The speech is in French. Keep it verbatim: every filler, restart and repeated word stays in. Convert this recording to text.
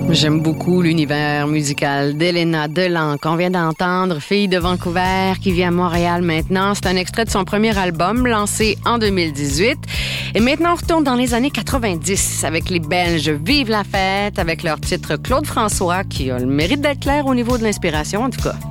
J'aime beaucoup l'univers musical d'Elena Delan qu'on vient d'entendre, fille de Vancouver qui vit à Montréal maintenant. C'est un extrait de son premier album lancé en deux mille dix-huit. Et maintenant, on retourne dans les années quatre-vingt-dix avec les Belges Vive la fête avec leur titre Claude François qui a le mérite d'être clair au niveau de l'inspiration en tout cas.